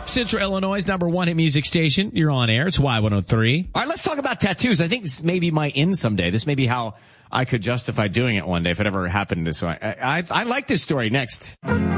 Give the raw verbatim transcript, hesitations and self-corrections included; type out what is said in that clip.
Central Illinois' number one hit music station. You're on air. It's Y one oh three. All right, let's talk about tattoos. I think this may be my in someday. This may be how I could justify doing it one day if it ever happened this way. I, I, I like this story. Next.